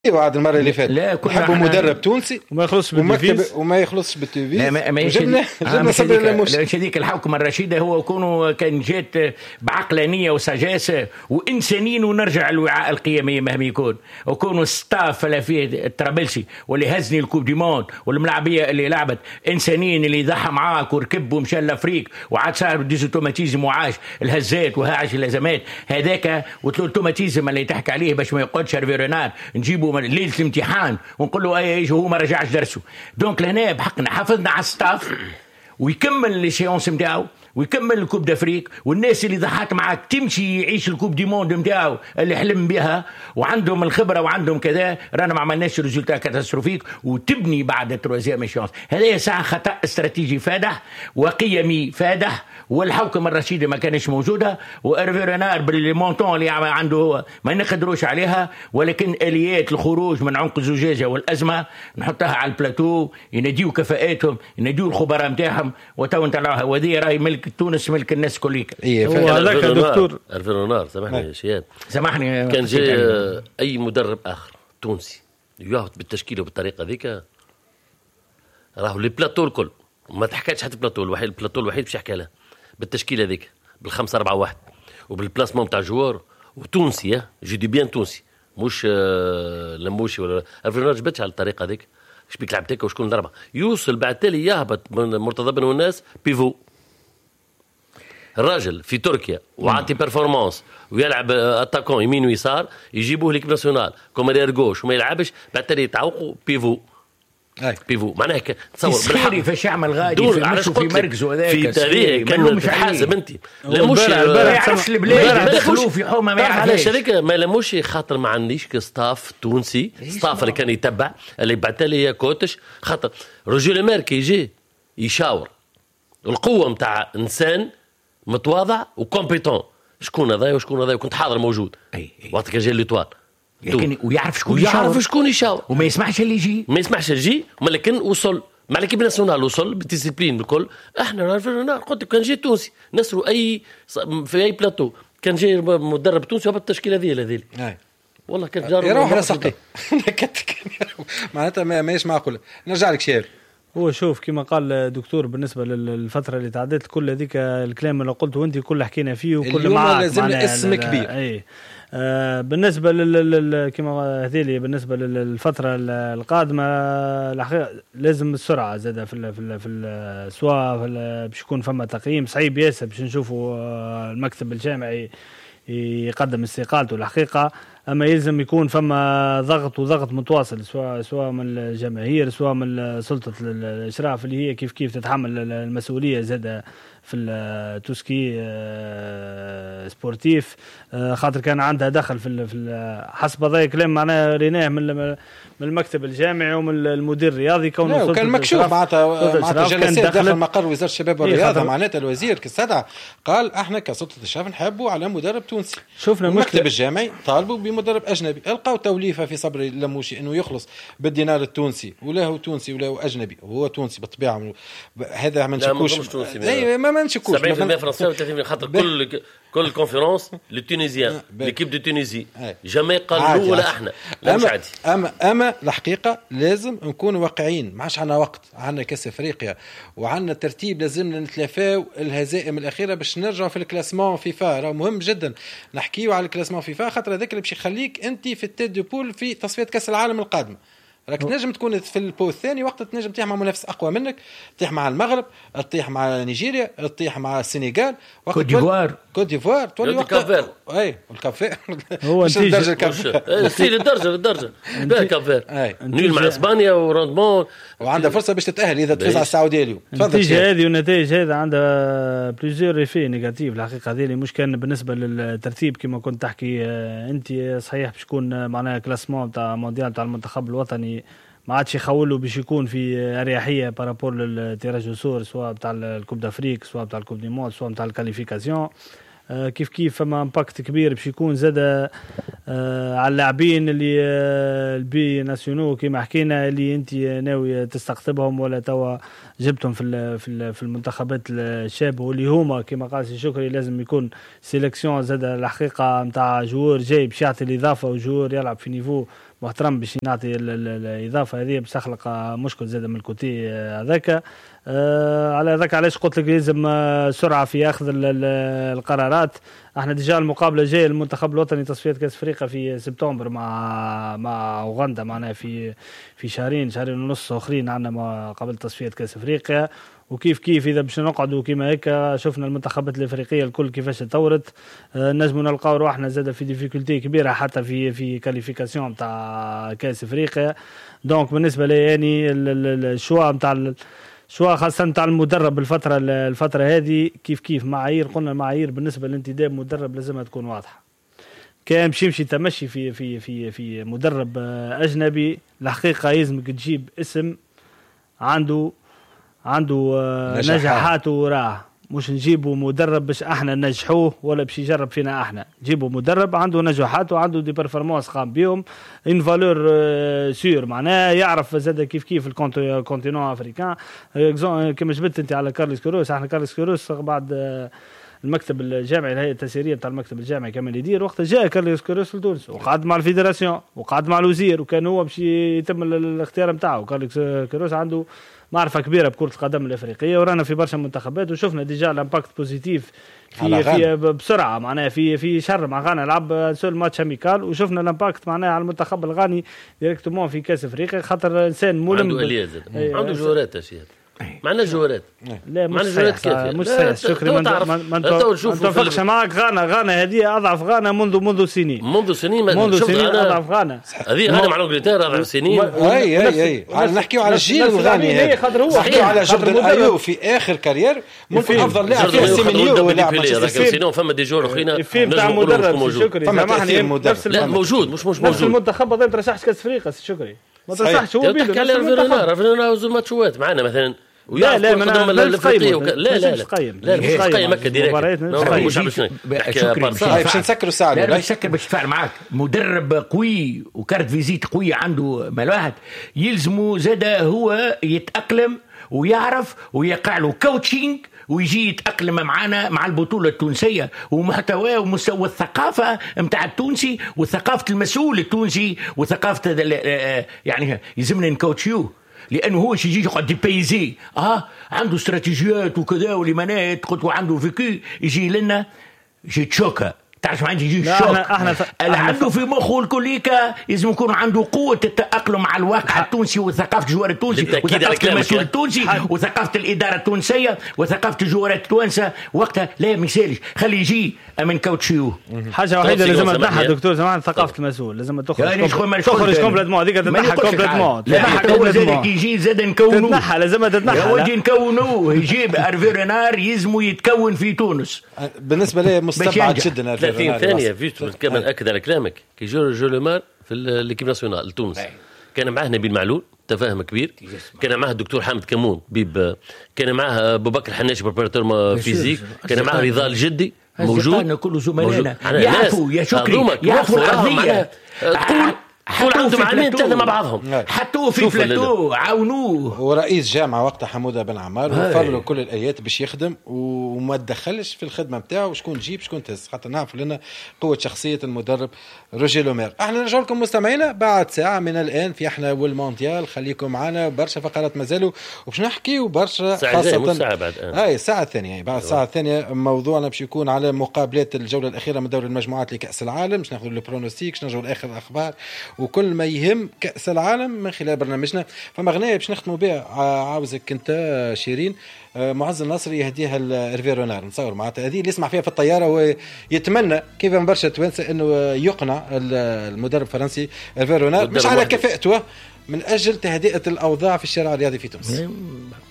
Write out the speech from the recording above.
بعد المره اللي فاتت نحبوا مدرب تونسي وما يخلصش بالتوفيق وما يخلصش بالتوفيق. جبنا صبر شديك الحكم الرشيده هو يكونوا كان جات بعقلانيه وسجاسه وانسانيين ونرجع الوعاء القيمي مهما يكون وكونوا ستاف فيه الترابلسي واللي هزني الكوب دي موند والملاعبيه اللي لعبت انسانيين اللي ضحى معاك وركب ومشى لافريك وعاد صار ديزوتوماتيزم وعاش الهزات وهاعش الازمات هذاك والتوماتيزم اللي تحكي عليه باش ما يقعدش ريفيرونار نجيبه ليله الامتحان ونقول له اي هو ما رجعش درسه. دونك لهنا بحقنا حافظنا على الستاف ويكمل السيونس نتاعو ويكمل الكوب دافريك والناس اللي ضحت معاك تمشي يعيش الكوب دي موند نتاعو اللي حلم بها وعندهم الخبره وعندهم كذا. رانا ما عملناش ريزولتا كاتاستروفيك وتبني بعد التروازيام شانس. هذا ساعه خطا استراتيجي فادح وقيمي فادح والحوكمه الرشيده ما كانش موجوده وإرفي رينار بالمونطون اللي عنده هو ما نقدروش عليها. ولكن اليات الخروج من عنق الزجاجه والازمه نحطها على البلاتو يناديو كفاءاتهم يناديو الخبراء نتاعهم وتو نطلعوها وذي راهي ملك تونس ملك الناس كليك. هذاك دكتور الفيرونار سامحني شياب سامحني كان جاء اي مدرب اخر تونسي يهبط بالتشكيله بالطريقه ذيك راهو لي بلاتو الكل ما تحكيتش حتى البلاتو الوحيد باش يحكي لها بالتشكيله ذيك بال5-4-1 وبالبلاسمون تاع جوار وتونسي جو دي بيان تونسي مش لموشي ولا الفيرونار جبتش على الطريقه ذيك اش بيك لعبتك وشكون ضربه يوصل بعد تالي يهبط من مرتضى بن والناس بيفو الراجل في تركيا وعطي بيرفورمانس ويلعب اتاكون يمين ويسار يجيبوه ليكيب ناسيونال كومارير غوش وما يلعبش بعد تالي يتعوقوا بيفو معناها تصور بالحري فاش يعمل غادي في مركزه هذاك في تاريخ كان حاسب انت لموش ما يعرفش البلاد دخلوا في حومه ما يعرفش على الشركه ما لموش خاطر ما عنديش كستاف تونسي ستاف اللي كان يتبع اللي بعد لي كوتش خاطر روجي ماركي يجي يشاور القوه نتاع انسان متواضع وكومبيتون شكون هذا وشكون هذا وكنت حاضر موجود وقت كان جاي ليطوال لكن ويعرف شكون يشاور وما يسمعش اللي يجي ولكن وصل مع ليكيب ناسيونال وصل بالديسيبلين بالكل. احنا قلت كان جاي تونسي نسروا اي في اي بلاتو كان جاي مدرب تونسي وهبط التشكيله ذي والله كان جارب يروح راسقي معناتها ما معقول. نرجع لك شير. هو شوف كما قال الدكتور بالنسبه للفتره اللي تعدت كل هذيك الكلام اللي قلته وانت كل حكينا فيه وكل معاك لازم اسم كبير. اي بالنسبه كما هذيلي بالنسبه للفتره القادمه الحقيقه لازم السرعه زاده في سواء باش يكون فما تقييم صعيب ياسر باش نشوفوا المكتب الجامعي يقدم استقالته الحقيقه. اما يلزم يكون فما ضغط متواصل سواء من الجماهير سواء من سلطه الاشراف اللي هي كيف تتحمل المسؤوليه زاده في التوسكي سبورتيف خاطر كان عندها دخل في حسب هذا الكلام معناه ريناه من المكتب الجامعي ومن المدير الرياضي كونه كان مكشوف معناتها جلسات داخل مقر وزاره الشباب والرياضه معناتها الوزير كالسدع قال احنا كسلطه الشباب نحبوا على مدرب تونسي. شفنا المكتب الجامعي طالبوا بمدرب اجنبي القاو توليفه في صبري اللموشي انه يخلص بالدينار التونسي ولا هو تونسي ولا هو اجنبي وهو تونسي بالطبيعه هذا ما نشكوش ما نشكوش 70% فرنسي و30% خاطر كل كونفرنس للتونيزيان ليكيب دو تونيزي جامي قالوا ولا احنا لا مش عادي. اما الحقيقه لازم نكون واقعيين ما عادش عندنا وقت عندنا كاس افريقيا وعندنا ترتيب لازم نتلافاو الهزائم الاخيره باش نرجعوا في الكلاسمون فيفا. راه مهم جدا نحكيوا على الكلاسمون فيفا خاطر هذاك اللي باش يخليك انت في التيد دو بول في تصفيات كاس العالم القادمه. راك تنجم تكون في البو الثاني وقت تنجم تطيح مع منافس اقوى منك تطيح مع المغرب تطيح مع نيجيريا تطيح مع السنغال كوت ديفوار تولي وقت اي والكافيه هو الدرجه الكافيه سير الدرجه بها كافيه نيل مع اسبانيا وروندمون وعندها فرصه باش تتاهل اذا تفوز على السعوديه اليوم. النتيجه هذه والنتائج هذا عندها بليزيور ريفي نيجاتيف الحقيقه هذه مش كان بالنسبه للترتيب كما كنت تحكي انت صحيح باش يكون معناها كلاسمون تاع مونديال تاع المنتخب الوطني ما عادش يخولوا باش يكون في اريحيه بارابور للتيراج سور سواء تاع الكوب دافريك سواء تاع الكوب دي موند سواء تاع الكاليفيكاسيون كيف فما امباكت كبير باش يكون زاده على اللاعبين اللي البي ناسيونو كما حكينا اللي انت ناوي تستقطبهم ولا توا جبتهم في المنتخبات الشابه واللي هما كما قال سي شكري لازم يكون سيليكسيون زاده الحقيقه نتاع جوار جاي باش يعطي الاضافه وجوار يلعب في نيفو محترم باش نعطي الاضافه هذه باش تخلق مشكل زاد من الكوتي هذاك. على ذاك علاش قلت لك لازم سرعه في اخذ القرارات. احنا ديجا المقابله جايه المنتخب الوطني تصفيات كاس افريقيا في سبتمبر مع اوغندا، معناها في شهرين ونص اخرين عندنا قبل تصفيات كاس افريقيا. وكيف اذا باش نقعدوا كيما هيك شفنا المنتخبات الافريقيه الكل كيفاش تطورت، نجموا نلقاو روحنا زاد في ديفيكولتي كبيره حتى في كاليفيكاسيون تاع كاس افريقيا. دونك بالنسبه لي يعني الشوا نتاع خاصه نتاع المدرب الفتره هذه كيف معايير، قلنا معايير بالنسبه لانتداب مدرب لازمها تكون واضحه. كان يمشي تمشي في مدرب اجنبي الحقيقه يلزمك تجيب اسم عنده نجاحاته وراه، مش نجيبوا مدرب باش احنا ننجحوه ولا باش يجرب فينا احنا. جيبوا مدرب عنده نجاحات وعنده دي بيرفورمانس قام بيهم ان فالور سور، معناه يعرف زاد كيف الكونتينون افريكان. كما جبت انت على كارلوس كيروس، احنا كارلوس كيروس بعد المكتب الجامعي الهيئه التسييريه نتاع المكتب الجامعي كمان يدير وقت جاء كارلوس كيروس لتونس وقعد مع الفيدراسيون وقعد مع الوزير وكان هو باش يتم الاختيار نتاعو. كارلوس كيروس عنده معرفة كبيرة بكرة القدم الأفريقية ورانا في برشا منتخبات وشفنا ديجا الامباكت بوزيتيف في بسرعة، معناها في شهر مع غانا لعب سول ماتش اميكال وشفنا الامباكت معناها على المنتخب الغاني ديريكتومون في كاس افريقيا خاطر انسان ملم عنده الياز عنده جورات اشياء معنا جورات. لا مش صحيح شكري ما نتفقش معك. غانا هذه اضعف غانا منذ سنين اضعف غانا هذه مع انجلترا اضعف سنين. اي نحكيو على الجيل الغاني، نحكيو على جوردن ايو في اخر كارير ممكن افضل لاعب في سيمينيو ولا سينو فما دي جور اخرين نتاع مدرب شكري لا موجود مش نفس المنتخب ما ترشحش كاس افريقيا شكري ما ترشحش هو بيدو فيرونار زول ماتشات معنا مثلا لا مش قيم مكة ديريكت باش نسكروا الساعة. لا نسكر باش نتفاعل معاك. مدرب قوي وكارت فيزيت قوي عنده مال يلزمه زاد هو يتأقلم ويعرف ويقع له كوتشينج ويجي يتأقلم معنا مع البطولة التونسية ومحتواه ومستوى الثقافة متاع التونسي وثقافة المسؤول التونسي وثقافة يعني يلزمنا نكوتشيوه لأنه هو يجي يقعد يبيزي عنده استراتيجيات وكذا ولمنات قلت عنده فيكي يجي لنا يجي تشوكا تعرف عندي يجي الشوك عنده في مخه الكليكا لازم يكون عنده قوة التأقلم مع الواقع التونسي وثقافة الجوار التونسي وثقافة المسؤول التونسي وثقافة الإدارة التونسية وثقافة الجوارات التوانسة. وقتها لا مثالش خلي يجي من كوتشيو. حاجة وحيدة لازم تنحى دكتور زمان ثقافة المسؤول لازم تخرج كومبليتمون هذيك تنحى كومبليتمون. هو زاد يجي زاد نكونوه تنحى لازم تتنحى وجي نكونوه يجيب أرفيرنار يزمو يتكون في تونس. بالنسبة لي مستبعد جدا 30 ثانية فيش كمان أكد على كلامك كي جو لومار في الكيب ناسيونال التونس كان معاه نبيل معلول تفاهم كبير، كان معاه الدكتور حامد كمون بيب، كان معاه أبو بكر حناشي بريباراتور فيزيك، كان معاه رضا الجدي موجود. كل زملائنا يعرفوا يا شكري يعرفوا القضية كل عندهم عامين ثلاثة مع بعضهم حطوه في فلاتو عاونوه. ورئيس جامعة وقتها حمودة بن عمار وفر له كل الآيات باش يخدم وما تدخلش في الخدمة نتاعو شكون تجيب شكون تهز خاطر نعرف لنا قوة شخصية المدرب روجيه لومير. احنا نرجع لكم مستمعينا بعد ساعة من الآن في احنا والمونديال. خليكم معنا برشا فقرات مازالوا وباش نحكيو برشا خاصة الساعة الثانية بعد الساعة الثانية موضوعنا باش يكون على مقابلات الجولة الأخيرة من دوري المجموعات لكأس العالم. باش ناخذ البرونوستيك باش نرجعوا لآخر الأخبار وكل ما يهم كأس العالم من خلال برنامجنا. فما غنية باش نختموا بها عاوزك انت شيرين معز النصري يهديها الريفيرونار نصور معناتها هذه اللي يسمع فيها في الطياره ويتمنى كيف برشا توانسه انه يقنع المدرب الفرنسي الريفيرونار مش على كفاءته من اجل تهدئه الاوضاع في الشارع الرياضي في تونس.